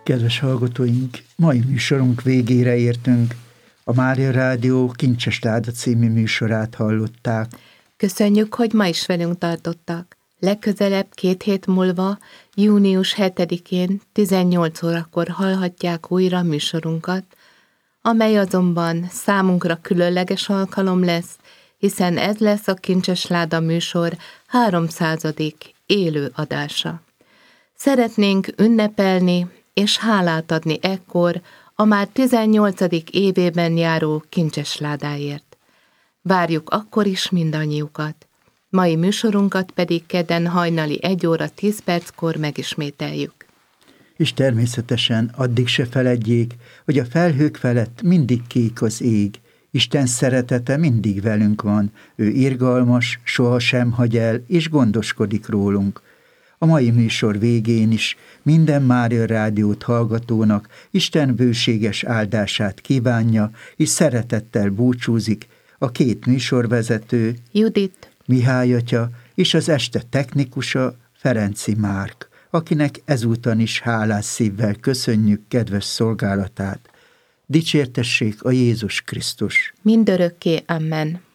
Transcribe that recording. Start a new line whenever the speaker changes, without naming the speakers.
Kedves hallgatóink, mai műsorunk végére értünk. A Mária Rádió Kincses Láda című műsorát hallották.
Köszönjük, hogy ma is velünk tartottak. Legközelebb 2 hét múlva, június 7-én 18 órakor hallhatják újra műsorunkat, amely azonban számunkra különleges alkalom lesz, hiszen ez lesz a Kincses Láda műsor 300. élő adása. Szeretnénk ünnepelni és hálát adni ekkor a már 18. évében járó Kincses Ládáért. Várjuk akkor is mindannyiukat. Mai műsorunkat pedig kedden hajnali 1 óra 10 perckor megismételjük.
És természetesen addig se feledjék, hogy a felhők felett mindig kék az ég. Isten szeretete mindig velünk van, ő irgalmas, sohasem hagy el, és gondoskodik rólunk. A mai műsor végén is minden Mária Rádiót hallgatónak Isten bőséges áldását kívánja, és szeretettel búcsúzik a 2 műsorvezető,
Judit,
Mihály atya, és az este technikusa, Ferenci Márk, akinek ezúton is hálás szívvel köszönjük kedves szolgálatát. Dicsértessék a Jézus Krisztus!
mindörökké, amen.